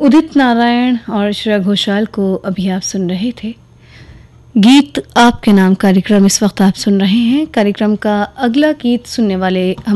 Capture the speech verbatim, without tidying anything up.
उदित नारायण और श्रेया घोषाल को अभी आप सुन रहे थे। गीत आपके नाम कार्यक्रम इस वक्त आप सुन रहे हैं। कार्यक्रम का अगला गीत सुनने वाले हम